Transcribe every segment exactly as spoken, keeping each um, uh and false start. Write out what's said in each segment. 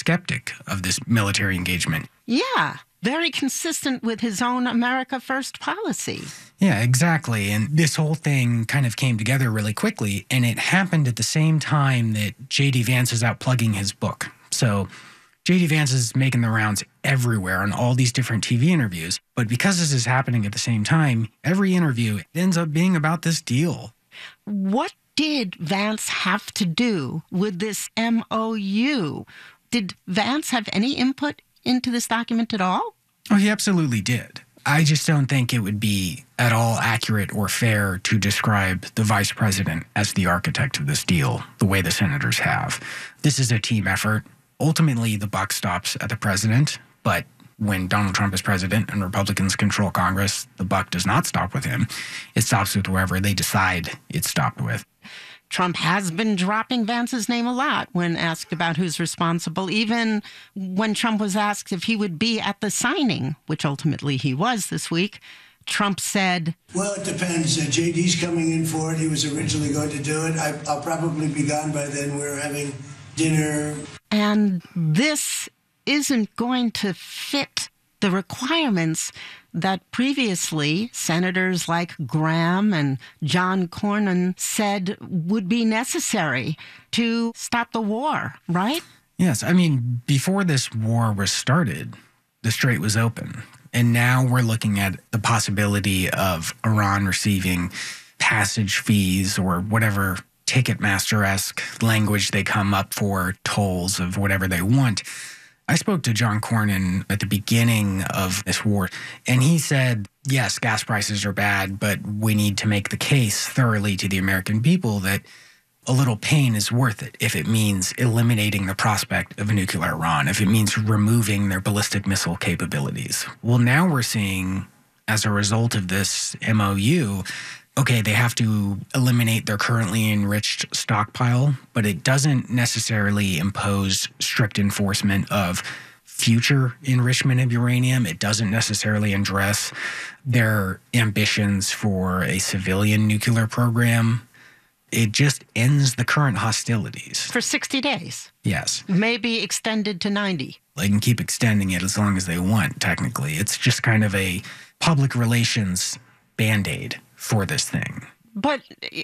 skeptic of this military engagement. Yeah, very consistent with his own America First policy. Yeah, exactly. And this whole thing kind of came together really quickly, and it happened at the same time that J D. Vance is out plugging his book. So J D. Vance is making the rounds everywhere on all these different T V interviews. But because this is happening at the same time, every interview ends up being about this deal. What did Vance have to do with this M O U? Did Vance have any input into this document at all? Oh, he absolutely did. I just don't think it would be at all accurate or fair to describe the vice president as the architect of this deal, the way the senators have. This is a team effort. Ultimately, the buck stops at the president, but when Donald Trump is president and Republicans control Congress, the buck does not stop with him. It stops with whoever they decide it stopped with. Trump has been dropping Vance's name a lot when asked about who's responsible, even when Trump was asked if he would be at the signing, which ultimately he was this week. Trump said, well, it depends. Uh, J D's coming in for it. He was originally going to do it. I, I'll probably be gone by then. We're having dinner. And this isn't going to fit the requirements that previously senators like Graham and John Cornyn said would be necessary to stop the war, right? Yes. I mean, before this war was started, the strait was open. And now we're looking at the possibility of Iran receiving passage fees or whatever Ticketmaster-esque language they come up for, tolls of whatever they want. I spoke to John Cornyn at the beginning of this war, and he said, yes, gas prices are bad, but we need to make the case thoroughly to the American people that a little pain is worth it if it means eliminating the prospect of a nuclear Iran, if it means removing their ballistic missile capabilities. Well, now we're seeing, as a result of this M O U, okay, they have to eliminate their currently enriched stockpile, but it doesn't necessarily impose strict enforcement of future enrichment of uranium. It doesn't necessarily address their ambitions for a civilian nuclear program. It just ends the current hostilities. For sixty days. Yes. Maybe extended to ninety. They can keep extending it as long as they want, technically. It's just kind of a public relations Band-Aid for this thing. But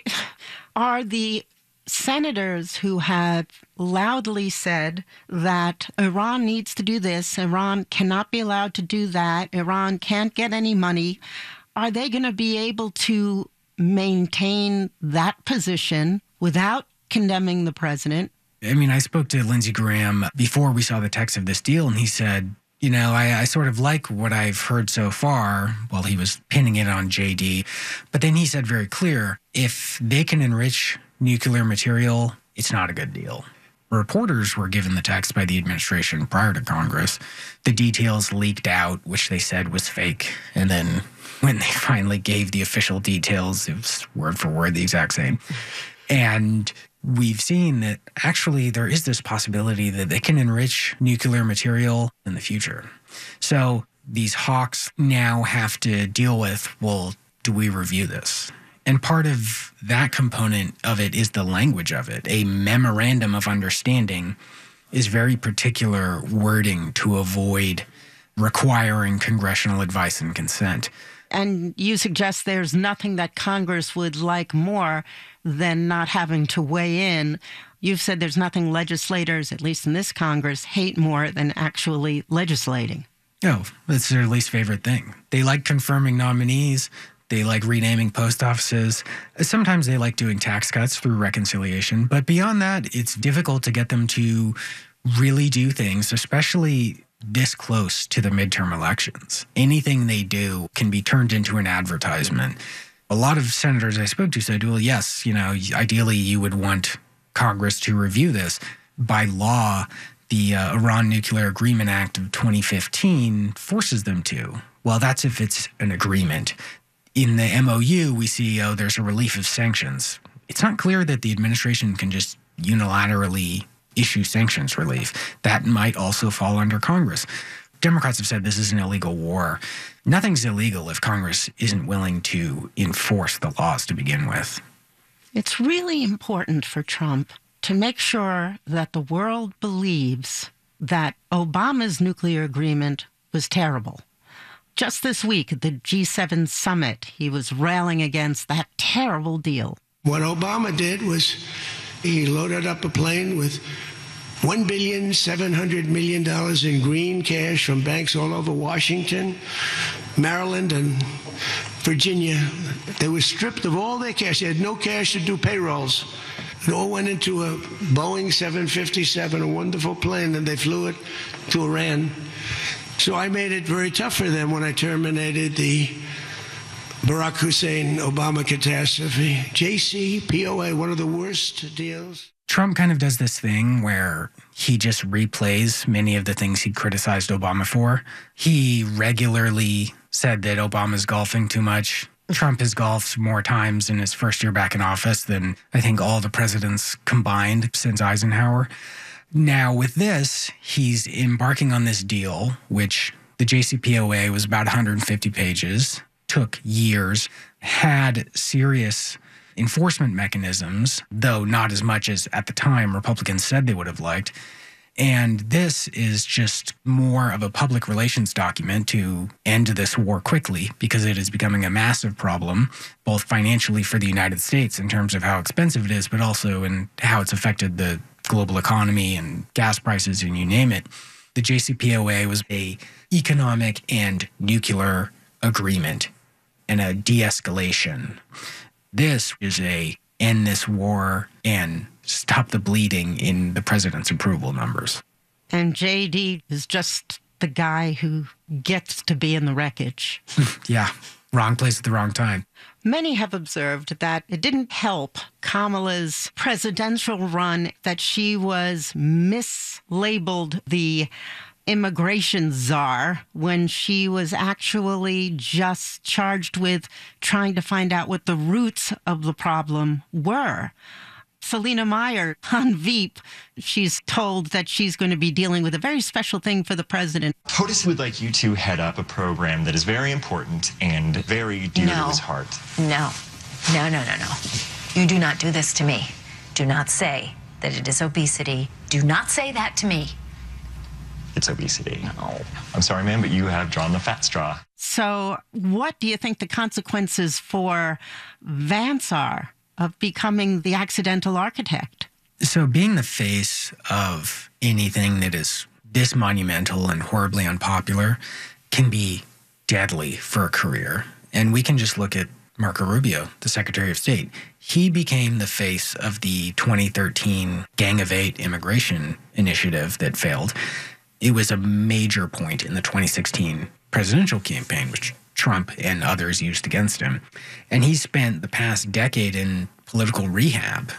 are the senators who have loudly said that Iran needs to do this, Iran cannot be allowed to do that, Iran can't get any money, are they going to be able to maintain that position without condemning the president? I mean, I spoke to Lindsey Graham before we saw the text of this deal, and he said, you know, I, I sort of like what I've heard so far while he was pinning it on J D. But then he said very clear, if they can enrich nuclear material, it's not a good deal. Reporters were given the text by the administration prior to Congress. The details leaked out, which they said was fake. And then when they finally gave the official details, it was word for word the exact same. And we've seen that actually there is this possibility that they can enrich nuclear material in the future. So these hawks now have to deal with, well, do we review this? And part of that component of it is the language of it. A memorandum of understanding is very particular wording to avoid requiring congressional advice and consent. And you suggest there's nothing that Congress would like more than not having to weigh in. You've said there's nothing legislators, at least in this Congress, hate more than actually legislating. Oh, that's their least favorite thing. They like confirming nominees. They like renaming post offices. Sometimes they like doing tax cuts through reconciliation. But beyond that, it's difficult to get them to really do things, especially this close to the midterm elections. Anything they do can be turned into an advertisement. A lot of senators I spoke to said, well, yes, you know, ideally you would want Congress to review this. By law, the uh, Iran Nuclear Agreement Act of twenty fifteen forces them to. Well, that's if it's an agreement. In the M O U, we see, oh, there's a relief of sanctions. It's not clear that the administration can just unilaterally issue sanctions relief. That might also fall under Congress. Democrats have said this is an illegal war. Nothing's illegal if Congress isn't willing to enforce the laws to begin with. It's really important for Trump to make sure that the world believes that Obama's nuclear agreement was terrible. Just this week at the G seven summit, he was railing against that terrible deal. What Obama did was he loaded up a plane with one billion seven hundred million dollars in green cash from banks all over Washington, Maryland, and Virginia. They were stripped of all their cash. They had no cash to do payrolls. It all went into a Boeing seven fifty-seven, a wonderful plane, and they flew it to Iran. So I made it very tough for them when I terminated the Barack Hussein Obama catastrophe. J C P O A, one of the worst deals. Trump kind of does this thing where he just replays many of the things he criticized Obama for. He regularly said that Obama's golfing too much. Trump has golfed more times in his first year back in office than I think all the presidents combined since Eisenhower. Now, with this, he's embarking on this deal, which the J C P O A was about one hundred fifty pages, took years, had serious enforcement mechanisms, though not as much as at the time Republicans said they would have liked. And this is just more of a public relations document to end this war quickly because it is becoming a massive problem, both financially for the United States in terms of how expensive it is, but also in how it's affected the global economy and gas prices and you name it. The J C P O A was a economic and nuclear agreement and a de-escalation. This is a end this war and stop the bleeding in the president's approval numbers. And J D is just the guy who gets to be in the wreckage. Yeah, wrong place at the wrong time. Many have observed that it didn't help Kamala's presidential run that she was mislabeled the immigration czar when she was actually just charged with trying to find out what the roots of the problem were. Selina Meyer on Veep, she's told that she's going to be dealing with a very special thing for the president. POTUS would like you to head up a program that is very important and very dear no. to his heart. No, no, no, no, no. You do not do this to me. Do not say that it is obesity. Do not say that to me. It's obesity. No. I'm sorry, ma'am, but you have drawn the fat straw. So what do you think the consequences for Vance are of becoming the accidental architect? So being the face of anything that is this monumental and horribly unpopular can be deadly for a career. And we can just look at Marco Rubio, the Secretary of State. He became the face of the twenty thirteen Gang of Eight immigration initiative that failed. It was a major point in the twenty sixteen presidential campaign, which Trump and others used against him. And he spent the past decade in political rehab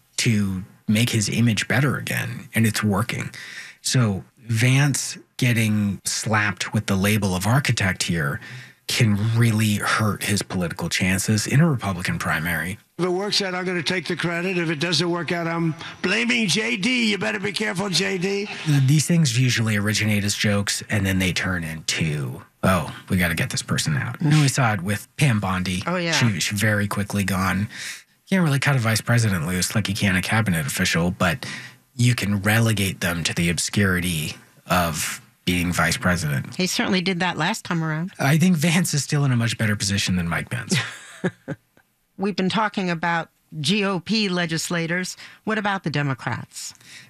to make his image better again, and it's working. So Vance getting slapped with the label of architect here can really hurt his political chances in a Republican primary. If it works out, I'm going to take the credit. If it doesn't work out, I'm blaming J D. You better be careful, J D. These things usually originate as jokes, and then they turn into, oh, we got to get this person out. And we saw it with Pam Bondi. Oh, yeah. She was very quickly gone. You can't really cut a vice president loose like you can a cabinet official, but you can relegate them to the obscurity of being vice president. He certainly did that last time around. I think Vance is still in a much better position than Mike Pence. We've been talking about G O P legislators. What about the Democrats?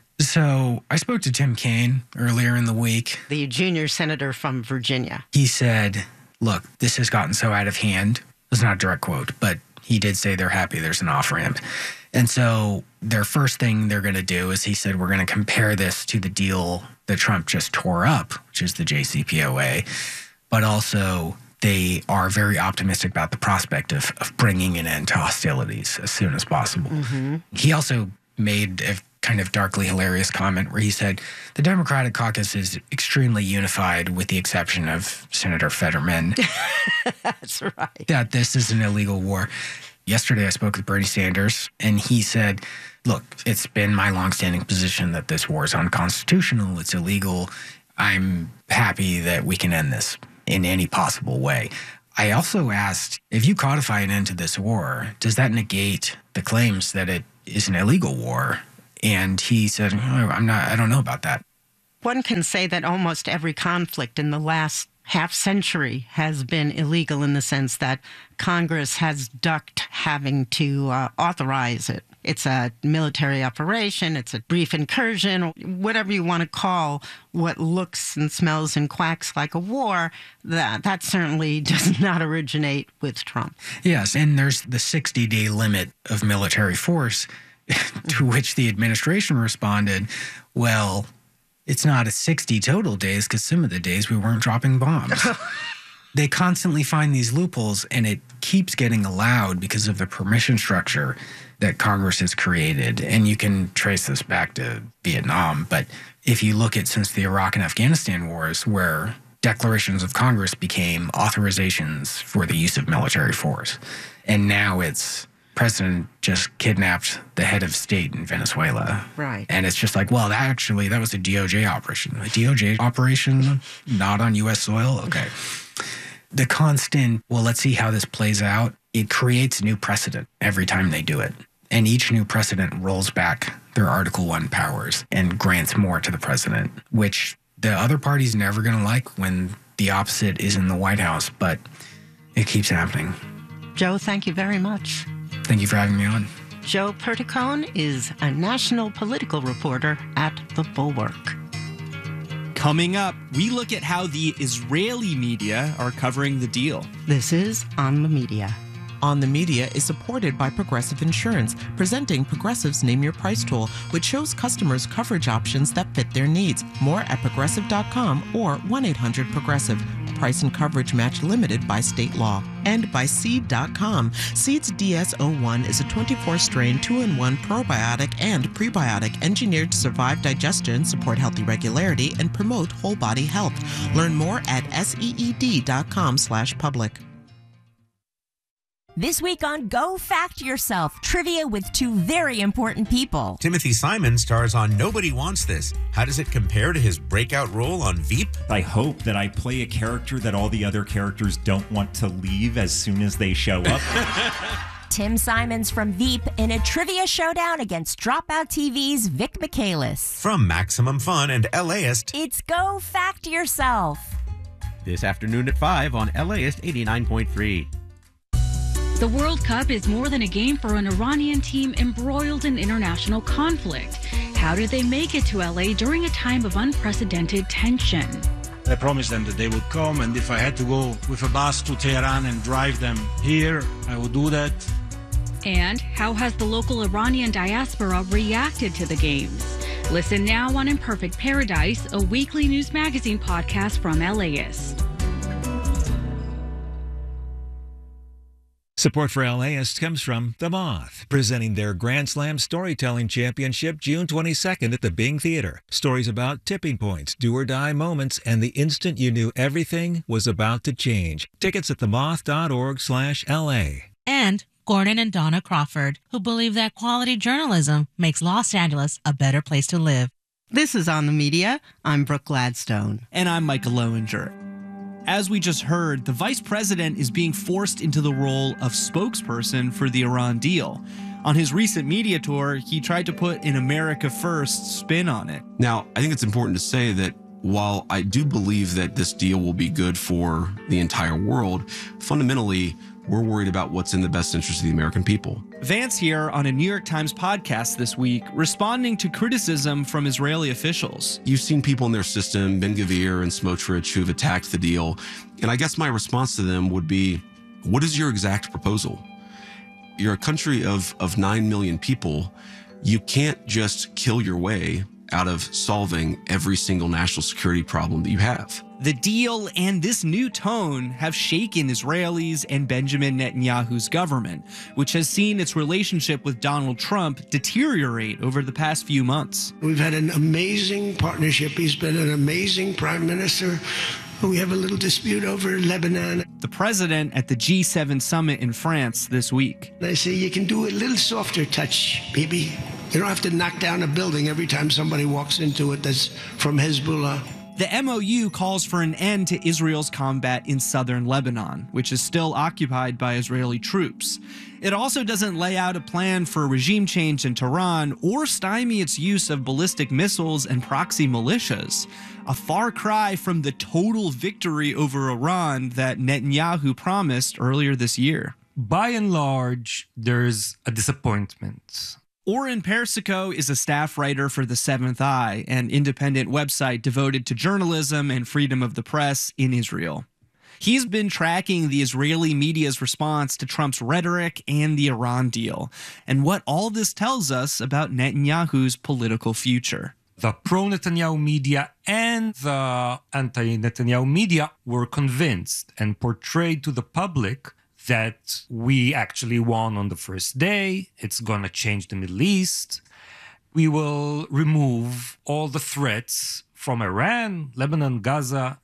So I spoke to Tim Kaine earlier in the week. The junior senator from Virginia. He said, look, this has gotten so out of hand. It's not a direct quote, but he did say they're happy there's an off-ramp. And so their first thing they're going to do is he said, we're going to compare this to the deal that Trump just tore up, which is the J C P O A. But also they are very optimistic about the prospect of, of bringing an end to hostilities as soon as possible. Mm-hmm. He also made a kind of darkly hilarious comment where he said the Democratic caucus is extremely unified with the exception of Senator Fetterman. That's right. That this is an illegal war. Yesterday I spoke with Bernie Sanders, and he said, look, it's been my longstanding position that this war is unconstitutional, it's illegal. I'm happy that we can end this in any possible way. I also asked, if you codify an end to this war, does that negate the claims that it is an illegal war? And he said, oh, I'm not, I don't know about that. One can say that almost every conflict in the last half century has been illegal in the sense that Congress has ducked having to uh, authorize it. It's a military operation, it's a brief incursion, whatever you want to call what looks and smells and quacks like a war. That, that certainly does not originate with Trump. Yes, and there's the sixty-day limit of military force, to which the administration responded, well, it's not a sixty total days because some of the days we weren't dropping bombs. They constantly find these loopholes, and it keeps getting allowed because of the permission structure that Congress has created. And you can trace this back to Vietnam. But if you look at since the Iraq and Afghanistan wars, where declarations of Congress became authorizations for the use of military force, and now it's president just kidnapped the head of state in Venezuela. Right. And it's just like, well, that actually, that was a D O J operation. A D O J operation, not on U S soil? Okay. The constant, well, let's see how this plays out, it creates new precedent every time they do it. And each new precedent rolls back their Article One powers and grants more to the president, which the other party's never going to like when the opposite is in the White House, but it keeps happening. Joe, thank you very much. Thank you for having me on. Joe Perticone is a national political reporter at The Bulwark. Coming up, we look at how the Israeli media are covering the deal. This is On the Media. On the Media is supported by Progressive Insurance, presenting Progressive's Name Your Price tool, which shows customers coverage options that fit their needs. More at progressive dot com or one eight hundred progressive. Price and coverage match limited by state law. And by Seed dot com. Seed's D S zero one is a twenty-four strain two in one probiotic and prebiotic engineered to survive digestion, support healthy regularity, and promote whole body health. Learn more at seed dot com slash public. This week on Go Fact Yourself, trivia with two very important people. Timothy Simon stars on Nobody Wants This. How does it compare to his breakout role on Veep? I hope that I play a character that all the other characters don't want to leave as soon as they show up. Tim Simons from Veep in a trivia showdown against Dropout T V's Vic Michaelis. From Maximum Fun and LAist, it's Go Fact Yourself. This afternoon at five on LAist eighty-nine point three. The World Cup is more than a game for an Iranian team embroiled in international conflict. How did they make it to L A during a time of unprecedented tension? I promised them that they would come, and if I had to go with a bus to Tehran and drive them here, I would do that. And how has the local Iranian diaspora reacted to the games? Listen now on Imperfect Paradise, a weekly news magazine podcast from LAist. Support for LAist comes from The Moth, presenting their Grand Slam Storytelling Championship June twenty-second at the Bing Theater. Stories about tipping points, do-or-die moments, and the instant you knew everything was about to change. Tickets at themoth.org slash LA. And Gordon and Donna Crawford, who believe that quality journalism makes Los Angeles a better place to live. This is On the Media. I'm Brooke Gladstone. And I'm Michael Lowinger. As we just heard, the vice president is being forced into the role of spokesperson for the Iran deal. On his recent media tour, he tried to put an America First spin on it. Now, I think it's important to say that while I do believe that this deal will be good for the entire world, fundamentally, we're worried about what's in the best interest of the American people. Vance here on a New York Times podcast this week, responding to criticism from Israeli officials. You've seen people in their system, Ben-Gvir and Smotrich, who've attacked the deal. And I guess my response to them would be, what is your exact proposal? You're a country of, of nine million people. You can't just kill your way out of solving every single national security problem that you have. The deal and this new tone have shaken Israelis and Benjamin Netanyahu's government, which has seen its relationship with Donald Trump deteriorate over the past few months. We've had an amazing partnership. He's been an amazing prime minister. We have a little dispute over Lebanon. The president at the G seven summit in France this week. I say you can do a little softer touch, baby. You don't have to knock down a building every time somebody walks into it that's from Hezbollah. The M O U calls for an end to Israel's combat in southern Lebanon, which is still occupied by Israeli troops. It also doesn't lay out a plan for regime change in Tehran or stymie its use of ballistic missiles and proxy militias, a far cry from the total victory over Iran that Netanyahu promised earlier this year. By and large, there's a disappointment. Oren Persico is a staff writer for The Seventh Eye, an independent website devoted to journalism and freedom of the press in Israel. He's been tracking the Israeli media's response to Trump's rhetoric and the Iran deal, and what all this tells us about Netanyahu's political future. The pro-Netanyahu media and the anti-Netanyahu media were convinced and portrayed to the public that we actually won on the first day. It's going to change the Middle East. We will remove all the threats from Iran, Lebanon, Gaza.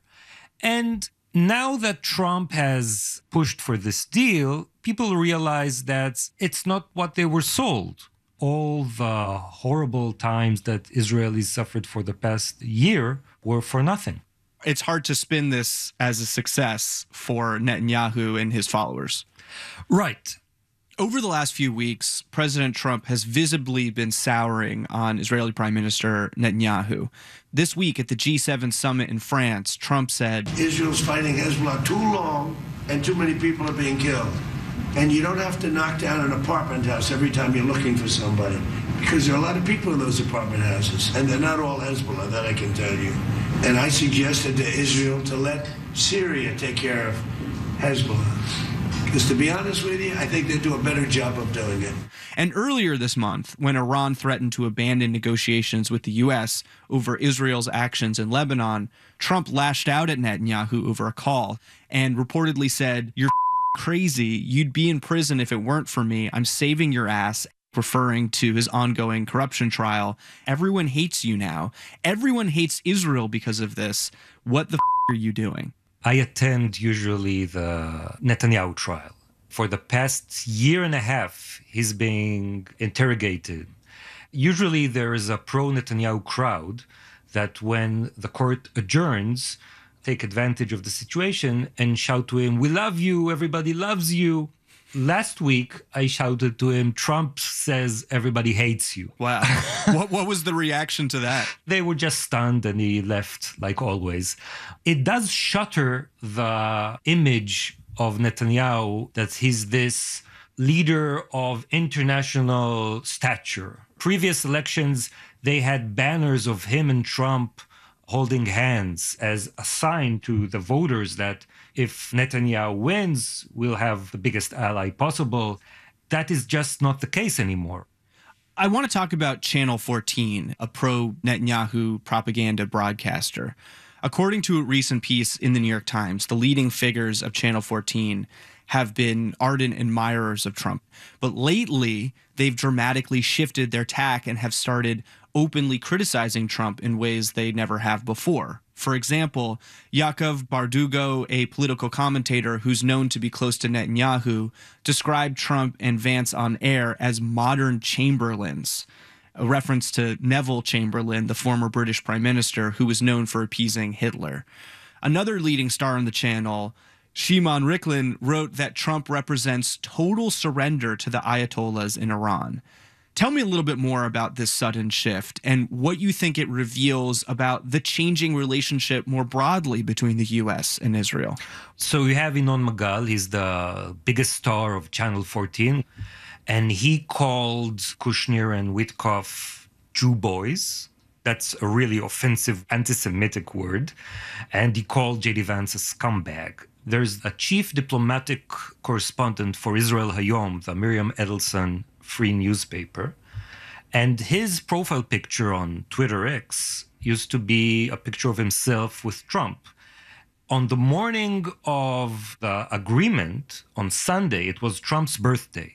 And now that Trump has pushed for this deal, people realize that it's not what they were sold. All the horrible times that Israelis suffered for the past year were for nothing. It's hard to spin this as a success for Netanyahu and his followers. Right. Over the last few weeks, President Trump has visibly been souring on Israeli Prime Minister Netanyahu. This week at the G seven summit in France, Trump said, Israel's fighting Hezbollah too long and too many people are being killed. And you don't have to knock down an apartment house every time you're looking for somebody, because there are a lot of people in those apartment houses, and they're not all Hezbollah, that I can tell you. And I suggested to Israel to let Syria take care of Hezbollah. Because to be honest with you, I think they do a better job of doing it. And earlier this month, when Iran threatened to abandon negotiations with the U S over Israel's actions in Lebanon, Trump lashed out at Netanyahu over a call and reportedly said, "You're crazy. You'd be in prison if it weren't for me. I'm saving your ass," referring to his ongoing corruption trial. "Everyone hates you now. Everyone hates Israel because of this. What the f*** are you doing?" I attend usually the Netanyahu trial. For the past year and a half, he's being interrogated. Usually there is a pro-Netanyahu crowd that when the court adjourns, take advantage of the situation and shout to him, "We love you, everybody loves you." Last week, I shouted to him, "Trump says everybody hates you." Wow. what, what was the reaction to that? They were just stunned and he left, like always. It does shatter the image of Netanyahu that he's this leader of international stature. Previous elections, they had banners of him and Trump holding hands as a sign to the voters that if Netanyahu wins, we'll have the biggest ally possible. That is just not the case anymore. I want to talk about Channel fourteen, a pro-Netanyahu propaganda broadcaster. According to a recent piece in the New York Times, the leading figures of Channel fourteen have been ardent admirers of Trump. But lately, they've dramatically shifted their tack and have started openly criticizing Trump in ways they never have before. For example, Yaakov Bardugo, a political commentator who's known to be close to Netanyahu, described Trump and Vance on air as modern Chamberlains, a reference to Neville Chamberlain, the former British prime minister who was known for appeasing Hitler. Another leading star on the channel, Shimon Ricklin, wrote that Trump represents total surrender to the Ayatollahs in Iran. Tell me a little bit more about this sudden shift and what you think it reveals about the changing relationship more broadly between the U S and Israel. So you have Inoon Magal, he's the biggest star of Channel fourteen, and he called Kushner and Witkoff Jew boys. That's a really offensive anti-Semitic word. And he called J D Vance a scumbag. There's a chief diplomatic correspondent for Israel Hayom, the Miriam Edelson free newspaper. And his profile picture on Twitter X used to be a picture of himself with Trump. On the morning of the agreement, on Sunday, it was Trump's birthday.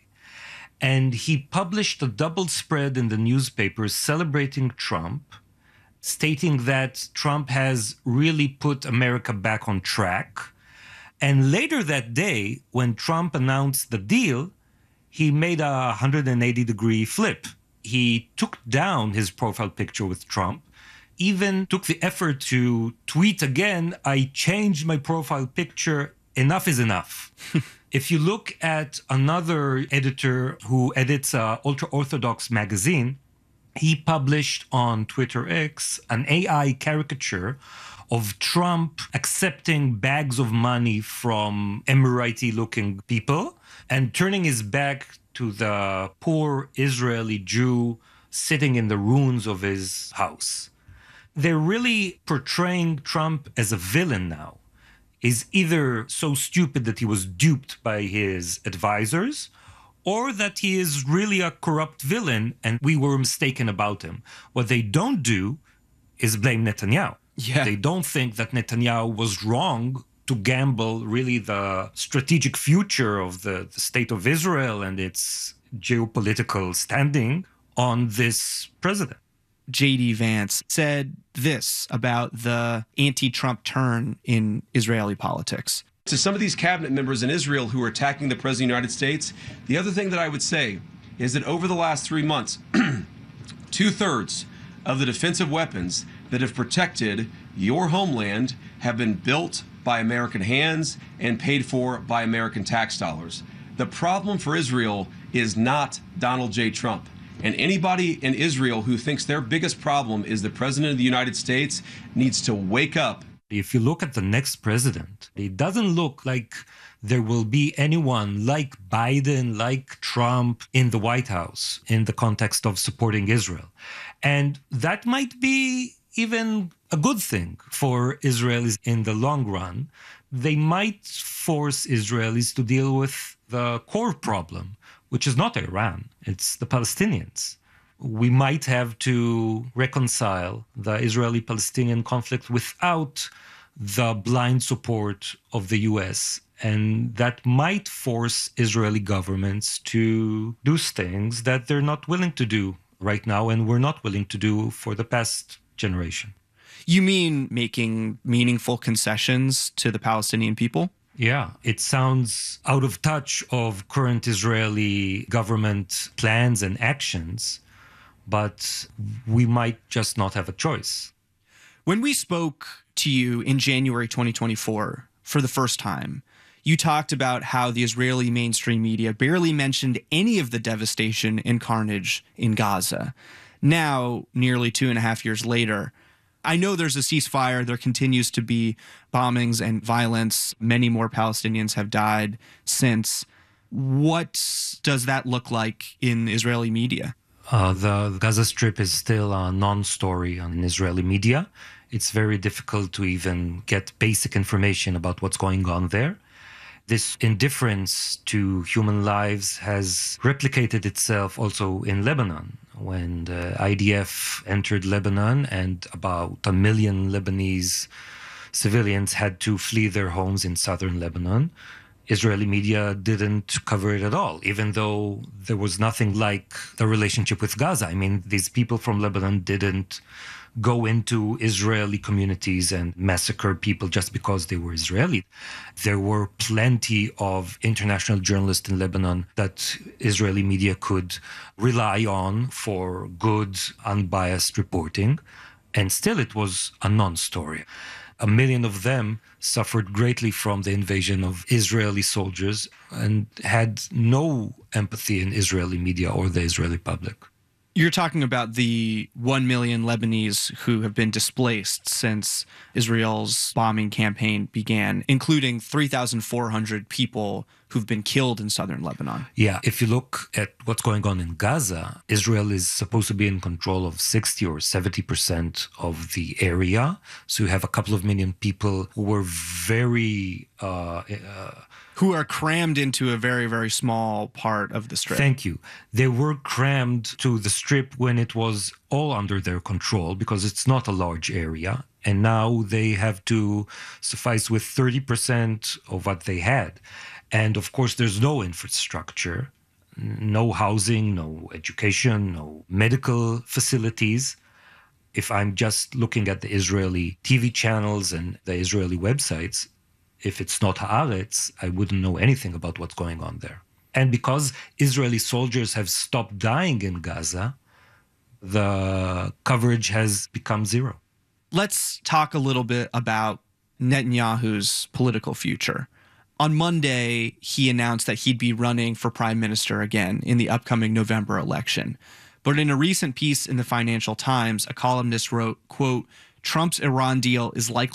And he published a double spread in the newspapers celebrating Trump, stating that Trump has really put America back on track. And later that day, when Trump announced the deal, he made a one hundred eighty degree flip. He took down his profile picture with Trump, even took the effort to tweet again, I changed my profile picture. Enough is enough. If you look at another editor who edits uh, ultra-Orthodox magazine, he published on Twitter X an A I caricature of Trump accepting bags of money from Emirati-looking people and turning his back to the poor Israeli Jew sitting in the ruins of his house. They're really portraying Trump as a villain now. He's either so stupid that he was duped by his advisors, or that he is really a corrupt villain and we were mistaken about him. What they don't do is blame Netanyahu. Yeah. They don't think that Netanyahu was wrong to gamble really the strategic future of the, the state of Israel and its geopolitical standing on this president. J D Vance said this about the anti-Trump turn in Israeli politics. To some of these cabinet members in Israel who are attacking the President of the United States, the other thing that I would say is that over the last three months, two-thirds of the defensive weapons that have protected your homeland have been built by American hands and paid for by American tax dollars. The problem for Israel is not Donald J. Trump. And anybody in Israel who thinks their biggest problem is the President of the United States needs to wake up. If you look at the next president, it doesn't look like there will be anyone like Biden, like Trump in the White House in the context of supporting Israel. And that might be even a good thing for Israelis in the long run. They might force Israelis to deal with the core problem, which is not Iran, it's the Palestinians. We might have to reconcile the Israeli-Palestinian conflict without the blind support of the U S, and that might force Israeli governments to do things that they're not willing to do right now and were not willing to do for the past generation. You mean making meaningful concessions to the Palestinian people? Yeah, it sounds out of touch of current Israeli government plans and actions, but we might just not have a choice. When we spoke to you in January twenty twenty-four for the first time, you talked about how the Israeli mainstream media barely mentioned any of the devastation and carnage in Gaza. Now, nearly two and a half years later, I know there's a ceasefire. There continues to be bombings and violence. Many more Palestinians have died since. What does that look like in Israeli media? Uh, the Gaza Strip is still a non-story on Israeli media. It's very difficult to even get basic information about what's going on there. This indifference to human lives has replicated itself also in Lebanon. When the I D F entered Lebanon and about a million Lebanese civilians had to flee their homes in southern Lebanon, Israeli media didn't cover it at all, even though there was nothing like the relationship with Gaza. I mean, these people from Lebanon didn't go into Israeli communities and massacre people just because they were Israeli. There were plenty of international journalists in Lebanon that Israeli media could rely on for good, unbiased reporting, and still it was a non-story. A million of them suffered greatly from the invasion of Israeli soldiers and had no empathy in Israeli media or the Israeli public. You're talking about the one million Lebanese who have been displaced since Israel's bombing campaign began, including three thousand four hundred people who've been killed in southern Lebanon. Yeah, if you look at what's going on in Gaza, Israel is supposed to be in control of sixty or seventy percent of the area. So you have a couple of million people who were very... Uh, uh, who are crammed into a very, very small part of the strip. Thank you. They were crammed to the strip when it was all under their control because it's not a large area. And now they have to suffice with thirty percent of what they had. And of course, there's no infrastructure, no housing, no education, no medical facilities. If I'm just looking at the Israeli T V channels and the Israeli websites, if it's not Haaretz, I wouldn't know anything about what's going on there. And because Israeli soldiers have stopped dying in Gaza, the coverage has become zero. let's talk a little bit about Netanyahu's political future. On Monday, he announced that he'd be running for prime minister again in the upcoming November election. But in a recent piece in the Financial Times, a columnist wrote, quote, Trump's Iran deal is likely